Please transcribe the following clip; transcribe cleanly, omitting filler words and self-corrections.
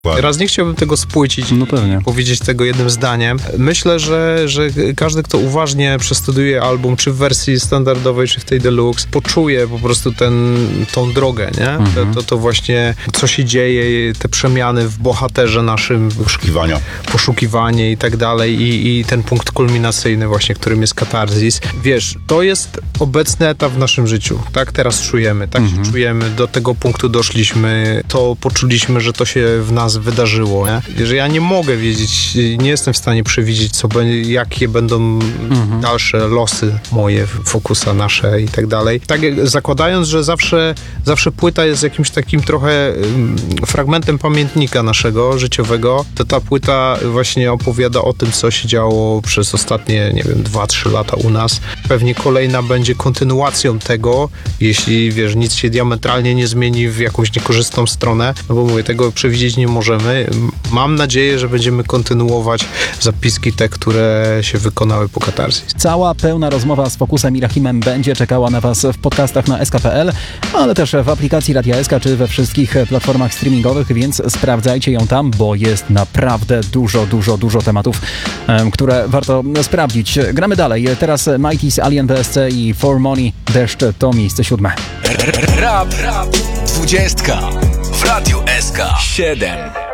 Raz nie chciałbym tego spłycić i powiedzieć tego jednym zdaniem. Myślę, że każdy, kto uważnie przestudiuje album, czy w wersji standardowej, czy w tej deluxe, poczuje po prostu tą drogę, nie? To właśnie, co się dzieje, te przemiany w bohaterze naszym. Poszukiwanie i tak dalej i ten punkt kulminacyjny właśnie, którym jest katarzis. Wiesz, to jest obecny etap w naszym życiu. Tak teraz czujemy, tak się czujemy, do tego punktu doszliśmy, to poczuliśmy, że to się w nas wydarzyło, nie? Że ja nie mogę wiedzieć, nie jestem w stanie przewidzieć, jakie będą dalsze losy moje, Focusa nasze i tak dalej. Tak zakładając, że zawsze płyta jest jakimś takim trochę fragmentem pamiętnika naszego życiowego, to ta płyta właśnie opowiada o tym, co się działo przez ostatnie, 2-3 lata u nas. Pewnie kolejna będzie kontynuacją tego, jeśli, nic się diametralnie nie zmieni w jakąś niekorzystną stronę, no bo mówię, tego przewidzieć nie możemy. Mam nadzieję, że będziemy kontynuować zapiski te, które się wykonały po katarzis. Cała pełna rozmowa z Focusem i Rahimem będzie czekała na Was w podcastach na sk.pl, ale też w aplikacji Radia SK, czy we wszystkich platformach streamingowych, więc sprawdzajcie ją tam, bo jest naprawdę dużo tematów, które warto sprawdzić. Gramy dalej. Teraz Mighty's, Alien BSC i For Money, Deszcz to miejsce 7. Rap 20 w Radiu SK 7.